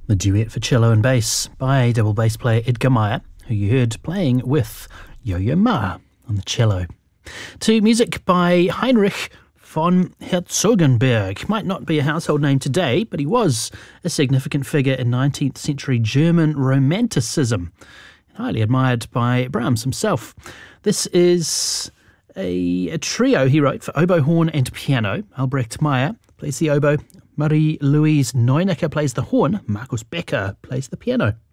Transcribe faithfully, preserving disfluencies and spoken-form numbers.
The duet for cello and bass by double bass player Edgar Meyer, who you heard playing with Yo-Yo Ma on the cello. To music by Heinrich von Herzogenberg. Might not be a household name today, but he was a significant figure in nineteenth century German Romanticism, and highly admired by Brahms himself. This is a, a trio he wrote for oboe, horn and piano. Albrecht Meyer plays the oboe, Marie-Louise Neunecker plays the horn, Markus Becker plays the piano.